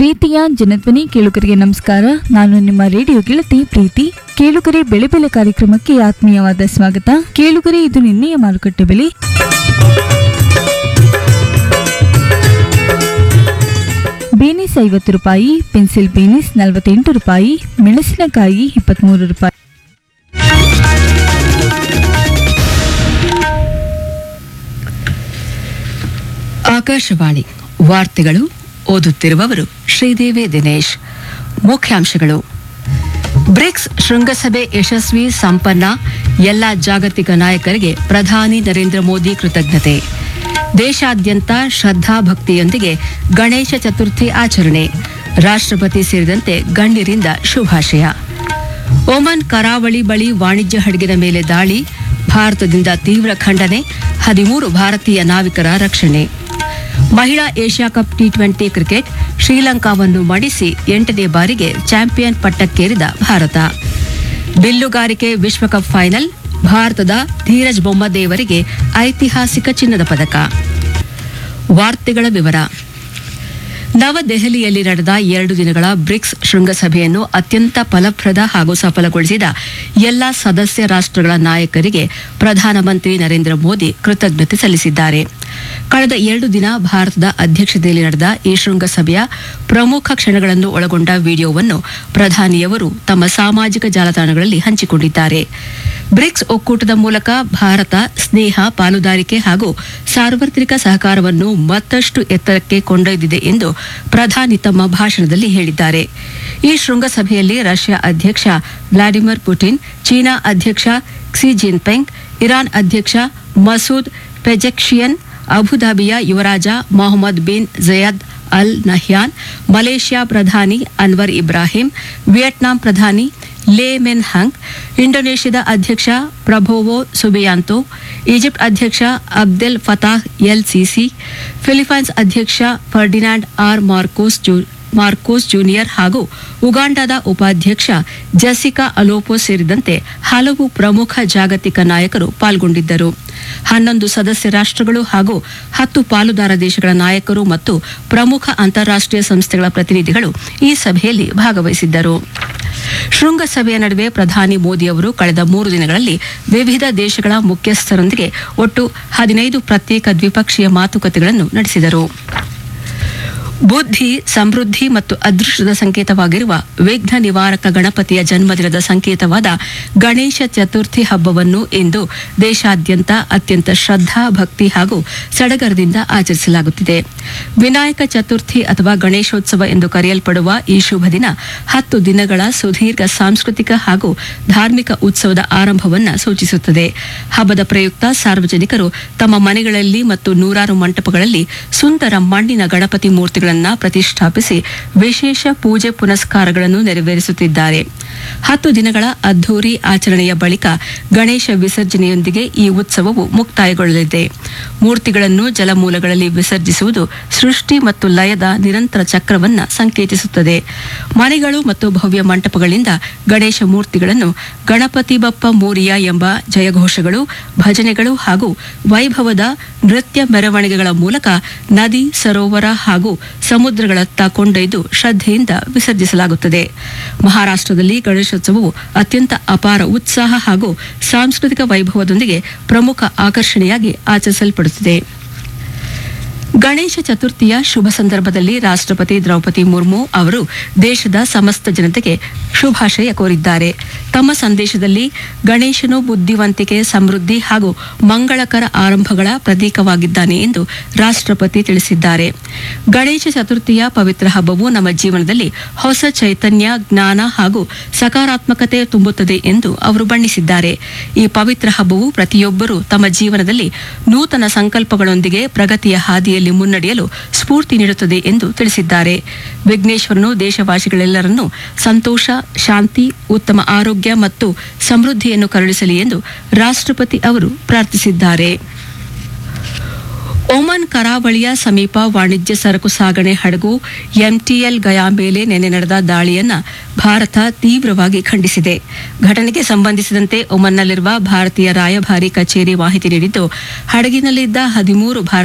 ಪ್ರೀತಿಯ ಜನಧ್ವನಿ ಕೇಳುಗರಿಗೆ ನಮಸ್ಕಾರ. ನಾನು ನಿಮ್ಮ ರೇಡಿಯೋ ಗೆಳತಿ ಪ್ರೀತಿ. ಕೇಳುಗರೆ ಬೆಳೆ ಬೆಲೆ ಕಾರ್ಯಕ್ರಮಕ್ಕೆ ಆತ್ಮೀಯವಾದ ಸ್ವಾಗತ. ಕೇಳುಗರೆ, ಇದು ನಿನ್ನೆಯ ಮಾರುಕಟ್ಟೆ ಬೆಲೆ. ಬೀನಿಸ್ 50 ರೂಪಾಯಿ, ಪೆನ್ಸಿಲ್ ಬೀನಿಸ್ 48 ರೂಪಾಯಿ, ಮೆಣಸಿನಕಾಯಿ 23 ರೂಪಾಯಿ. ಆಕಾಶವಾಣಿ ವಾರ್ತೆಗಳು ಓದುತ್ತಿರುವವರು ಶ್ರೀದೇವಿ ದಿನೇಶ್. ಮುಖ್ಯಾಂಶಗಳು: ಬ್ರಿಕ್ಸ್ ಶೃಂಗಸಭೆ ಯಶಸ್ವಿ ಸಂಪನ್ನ, ಎಲ್ಲ ಜಾಗತಿಕ ನಾಯಕರಿಗೆ ಪ್ರಧಾನಿ ನರೇಂದ್ರ ಮೋದಿ ಕೃತಜ್ಞತೆ. ದೇಶಾದ್ಯಂತ ಶ್ರದ್ಧಾ ಭಕ್ತಿಯೊಂದಿಗೆ ಗಣೇಶ ಚತುರ್ಥಿ ಆಚರಣೆ, ರಾಷ್ಟ್ರಪತಿ ಸೇರಿದಂತೆ ಗಣ್ಯರಿಂದ ಶುಭಾಶಯ. ಒಮನ್ ಕರಾವಳಿ ಬಳಿ ವಾಣಿಜ್ಯ ಹಡಗಿನ ಮೇಲೆ ದಾಳಿ, ಭಾರತದಿಂದ ತೀವ್ರ ಖಂಡನೆ, 13 ಭಾರತೀಯ ನಾವಿಕರ ರಕ್ಷಣೆ. ಮಹಿಳಾ ಏಷ್ಯಾ ಕಪ್ ಟಿ20 ಕ್ರಿಕೆಟ್, ಶ್ರೀಲಂಕಾವನ್ನು ಮಣಿಸಿ 8ನೇ ಬಾರಿಗೆ ಚಾಂಪಿಯನ್ ಪಟ್ಟಕ್ಕೇರಿದ ಭಾರತ. ಬಿಲ್ಲುಗಾರಿಕೆ ವಿಶ್ವಕಪ್ ಫೈನಲ್, ಭಾರತದ ಧೀರಜ್ ಬೊಮ್ಮದೇವರಿಗೆ ಐತಿಹಾಸಿಕ ಚಿನ್ನದ ಪದಕ. ವಾರ್ತೆಗಳ ವಿವರ. ನವದೆಹಲಿಯಲ್ಲಿ ನಡೆದ 2 ದಿನಗಳ ಬ್ರಿಕ್ಸ್ ಶೃಂಗಸಭೆಯನ್ನು ಅತ್ಯಂತ ಫಲಪ್ರದ ಹಾಗೂ ಸಫಲಗೊಳಿಸಿದ ಎಲ್ಲ ಸದಸ್ಯ ರಾಷ್ಟ್ರಗಳ ನಾಯಕರಿಗೆ ಪ್ರಧಾನಮಂತ್ರಿ ನರೇಂದ್ರ ಮೋದಿ ಕೃತಜ್ಞತೆ ಸಲ್ಲಿಸಿದ್ದಾರೆ. ಕಳೆದ 2 ದಿನ ಭಾರತದ ಅಧ್ಯಕ್ಷತೆಯಲ್ಲಿ ನಡೆದ ಈ ಶೃಂಗಸಭೆಯ ಪ್ರಮುಖ ಕ್ಷಣಗಳನ್ನು ಒಳಗೊಂಡ ವಿಡಿಯೋವನ್ನು ಪ್ರಧಾನಿಯವರು ತಮ್ಮ ಸಾಮಾಜಿಕ ಜಾಲತಾಣಗಳಲ್ಲಿ ಹಂಚಿಕೊಂಡಿದ್ದಾರೆ. ಬ್ರಿಕ್ಸ್ ಒಕ್ಕೂಟದ ಮೂಲಕ ಭಾರತ ಸ್ನೇಹ, ಪಾಲುದಾರಿಕೆ ಹಾಗೂ ಸಾರ್ವತ್ರಿಕ ಸಹಕಾರವನ್ನು ಮತ್ತಷ್ಟು ಎತ್ತರಕ್ಕೆ ಕೊಂಡೊಯ್ದಿದೆ ಎಂದು ಪ್ರಧಾನಿ ತಮ್ಮ ಭಾಷಣದಲ್ಲಿ ಹೇಳಿದ್ದಾರೆ. ಈ ಶೃಂಗಸಭೆಯಲ್ಲಿ ರಷ್ಯಾ ಅಧ್ಯಕ್ಷ ವ್ಲಾಡಿಮಿರ್ ಪುಟಿನ್, ಚೀನಾ ಅಧ್ಯಕ್ಷ ಕ್ಸಿ ಜಿನ್ಪಿಂಗ್, ಇರಾನ್ ಅಧ್ಯಕ್ಷ ಮಸೂದ್ ಪೆಜೆಕ್ಷಿಯನ್, ಅಬುಧಾಬಿಯ ಯುವರಾಜ Mohammed bin Zayed Al Nahyan, Malaysia ಪ್ರಧಾನಿ ಅನ್ವರ್ ಇಬ್ರಾಹಿಂ, ವಿಯೆಟ್ನಾಂ ಪ್ರಧಾನಿ ಲೇ ಮೆನ್ ಹಂಗ್, ಇಂಡೋನೇಷ್ಯಾದ ಅಧ್ಯಕ್ಷ ಪ್ರಬೋವೋ ಸುಬಿಯಾಂತೋ, ಈಜಿಪ್ಟ್ ಅಧ್ಯಕ್ಷ Abdel Fattah L CC, Philippines ಅಧ್ಯಕ್ಷ ಫರ್ಡಿನಾಂಡ್ ಆರ್ ಮಾರ್ಕೋಸ್ ಜೂನಿಯರ್ ಹಾಗೂ ಉಗಾಂಡಾದ ಉಪಾಧ್ಯಕ್ಷ ಜೆಸಿಕಾ ಅಲೋಪೋ ಸೇರಿದಂತೆ ಹಲವು ಪ್ರಮುಖ ಜಾಗತಿಕ ನಾಯಕರು ಪಾಲ್ಗೊಂಡಿದ್ದರು. 11 ಸದಸ್ಯ ರಾಷ್ಟ್ರಗಳು ಹಾಗೂ 10 ಪಾಲುದಾರ ದೇಶಗಳ ನಾಯಕರು ಮತ್ತು ಪ್ರಮುಖ ಅಂತಾರಾಷ್ಟ್ರೀಯ ಸಂಸ್ಥೆಗಳ ಪ್ರತಿನಿಧಿಗಳು ಈ ಸಭೆಯಲ್ಲಿ ಭಾಗವಹಿಸಿದ್ದರು. ಶೃಂಗಸಭೆಯ ನಡುವೆ ಪ್ರಧಾನಿ ಮೋದಿ ಅವರು ಕಳೆದ 3 ದಿನಗಳಲ್ಲಿ ವಿವಿಧ ದೇಶಗಳ ಮುಖ್ಯಸ್ಥರೊಂದಿಗೆ ಒಟ್ಟು 15 ಪ್ರತ್ಯೇಕ ದ್ವಿಪಕ್ಷೀಯ ಮಾತುಕತೆಗಳನ್ನು ನಡೆಸಿದರು. ಬುದ್ಧಿ, ಸಮೃದ್ಧಿ ಮತ್ತು ಅದೃಷ್ಟದ ಸಂಕೇತವಾಗಿರುವ ವಿಘ್ನ ನಿವಾರಕ ಗಣಪತಿಯ ಜನ್ಮದಿನದ ಸಂಕೇತವಾದ ಗಣೇಶ ಚತುರ್ಥಿ ಹಬ್ಬವನ್ನು ಇಂದು ದೇಶಾದ್ಯಂತ ಅತ್ಯಂತ ಶ್ರದ್ಧಾ ಭಕ್ತಿ ಹಾಗೂ ಸಡಗರದಿಂದ ಆಚರಿಸಲಾಗುತ್ತಿದೆ. ವಿನಾಯಕ ಚತುರ್ಥಿ ಅಥವಾ ಗಣೇಶೋತ್ಸವ ಎಂದು ಕರೆಯಲ್ಪಡುವ ಈ ಶುಭ ದಿನ 10 ದಿನಗಳ ಸುದೀರ್ಘ ಸಾಂಸ್ಕೃತಿಕ ಹಾಗೂ ಧಾರ್ಮಿಕ ಉತ್ಸವದ ಆರಂಭವನ್ನು ಸೂಚಿಸುತ್ತದೆ. ಹಬ್ಬದ ಪ್ರಯುಕ್ತ ಸಾರ್ವಜನಿಕರು ತಮ್ಮ ಮನೆಗಳಲ್ಲಿ ಮತ್ತು ನೂರಾರು ಮಂಟಪಗಳಲ್ಲಿ ಸುಂದರ ಮಣ್ಣಿನ ಗಣಪತಿ ಮೂರ್ತಿಗಳನ್ನು ಪ್ರತಿಷ್ಠಾಪಿಸಿ ವಿಶೇಷ ಪೂಜೆ ಪುನಸ್ಕಾರಗಳನ್ನು ನೆರವೇರಿಸುತ್ತಿದ್ದಾರೆ. 10 ದಿನಗಳ ಅದ್ಧೂರಿ ಆಚರಣೆಯ ಬಳಿಕ ಗಣೇಶ ವಿಸರ್ಜನೆಯೊಂದಿಗೆ ಈ ಉತ್ಸವವು ಮುಕ್ತಾಯಗೊಳ್ಳಲಿದೆ. ಮೂರ್ತಿಗಳನ್ನು ಜಲಮೂಲಗಳಲ್ಲಿ ವಿಸರ್ಜಿಸುವುದು ಸೃಷ್ಟಿ ಮತ್ತು ಲಯದ ನಿರಂತರ ಚಕ್ರವನ್ನು ಸಂಕೇತಿಸುತ್ತದೆ. ಮನೆಗಳು ಮತ್ತು ಭವ್ಯ ಮಂಟಪಗಳಿಂದ ಗಣೇಶ ಮೂರ್ತಿಗಳನ್ನು ಗಣಪತಿ ಬಪ್ಪ ಮೋರಿಯಾ ಎಂಬ ಜಯಘೋಷಗಳು, ಭಜನೆಗಳು ಹಾಗೂ ವೈಭವದ ನೃತ್ಯ ಮೆರವಣಿಗೆಗಳ ಮೂಲಕ ನದಿ, ಸರೋವರ ಹಾಗೂ ಸಮುದ್ರಗಳತ್ತ ಕೊಂಡೊಯ್ದು ಶ್ರದ್ಧೆಯಿಂದ ವಿಸರ್ಜಿಸಲಾಗುತ್ತದೆ. ಮಹಾರಾಷ್ಟ್ರದಲ್ಲಿ ಗಣೇಶೋತ್ಸವವು ಅತ್ಯಂತ ಅಪಾರ ಉತ್ಸಾಹ ಹಾಗೂ ಸಾಂಸ್ಕೃತಿಕ ವೈಭವದೊಂದಿಗೆ ಪ್ರಮುಖ ಆಕರ್ಷಣೆಯಾಗಿ ಆಚರಿಸಲ್ಪಡುತ್ತಿದೆ. ಗಣೇಶ ಚತುರ್ಥಿಯ ಶುಭ ಸಂದರ್ಭದಲ್ಲಿ ರಾಷ್ಟ್ರಪತಿ ದ್ರೌಪದಿ ಮುರ್ಮು ಅವರು ದೇಶದ ಸಮಸ್ತ ಜನತೆಗೆ ಶುಭಾಶಯ ಕೋರಿದ್ದಾರೆ. ತಮ್ಮ ಸಂದೇಶದಲ್ಲಿ ಗಣೇಶನು ಬುದ್ಧಿವಂತಿಕೆ, ಸಮೃದ್ಧಿ ಹಾಗೂ ಮಂಗಳಕರ ಆರಂಭಗಳ ಪ್ರತೀಕವಾಗಿದ್ದಾನೆ ಎಂದು ರಾಷ್ಟ್ರಪತಿ ತಿಳಿಸಿದ್ದಾರೆ. ಗಣೇಶ ಚತುರ್ಥಿಯ ಪವಿತ್ರ ಹಬ್ಬವು ನಮ್ಮ ಜೀವನದಲ್ಲಿ ಹೊಸ ಚೈತನ್ಯ, ಜ್ಞಾನ ಹಾಗೂ ಸಕಾರಾತ್ಮಕತೆ ತುಂಬುತ್ತದೆ ಎಂದು ಅವರು ಬಣ್ಣಿಸಿದ್ದಾರೆ. ಈ ಪವಿತ್ರ ಹಬ್ಬವು ಪ್ರತಿಯೊಬ್ಬರೂ ತಮ್ಮ ಜೀವನದಲ್ಲಿ ನೂತನ ಸಂಕಲ್ಪಗಳೊಂದಿಗೆ ಪ್ರಗತಿಯ ಹಾದಿಯಲ್ಲಿ ಮುನ್ನಡೆಯಲು ಸ್ಫೂರ್ತಿ ನೀಡುತ್ತದೆ ಎಂದು ತಿಳಿಸಿದ್ದಾರೆ. ವಿಘ್ನೇಶ್ವರನು ದೇಶವಾಸಿಗಳೆಲ್ಲರನ್ನೂ ಸಂತೋಷ, ಶಾಂತಿ, ಉತ್ತಮ ಆರೋಗ್ಯ ಮತ್ತು ಸಮೃದ್ಧಿಯನ್ನು ಕರುಣಿಸಲಿ ಎಂದು ರಾಷ್ಟ್ರಪತಿ ಅವರು ಪ್ರಾರ್ಥಿಸಿದ್ದಾರೆ. ಒಮನ್ ಕರಾವಳಿಯ ಸಮೀಪ ವಾಣಿಜ್ಯ ಸರಕು ಸಾಗಣೆ ಹಡಗು ಎಂಟಿಎಲ್ ಗಯಾ ಮೇಲೆ ನಿನ್ನೆ ನಡೆದ ದಾಳಿಯನ್ನು ಭಾರತ ತೀವ್ರವಾಗಿ ಖಂಡಿಸಿದೆ. ಘಟನೆಗೆ ಸಂಬಂಧಿಸಿದಂತೆ ಒಮನ್ನಲ್ಲಿರುವ ಭಾರತೀಯ ರಾಯಭಾರಿ ಕಚೇರಿ ಮಾಹಿತಿ ನೀಡಿದ್ದು, ಹಡಗಿನಲ್ಲಿದ್ದ 13